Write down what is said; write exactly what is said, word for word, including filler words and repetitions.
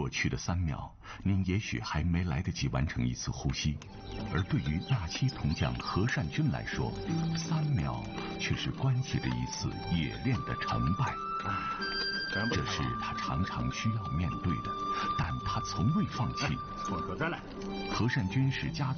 过去的三秒，您也许还没来得及完成一次呼吸，而对于纳西铜匠何善君来说，三秒却是关系着一次冶炼的成败。这是他常常需要面对的，但他从未放弃。何善君是家族